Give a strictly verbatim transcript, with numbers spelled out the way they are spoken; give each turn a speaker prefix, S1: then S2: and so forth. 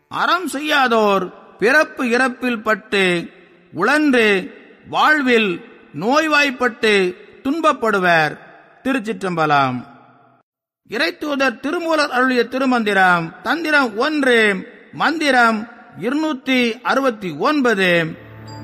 S1: அறம் செய்யாதோர் பிறப்பு இறப்பில் பட்டு உழன்று வாழ்வில் நோய்வாய்ப்பட்டு துன்பப்படுவர். திருச்சிற்றம்பலம். இறைத்தூதர் திருமூலர் அருளிய திருமந்திரம். தந்திரம் ஒன்று, மந்திரம் இருநூத்தி அறுபத்தி ஒன்பது.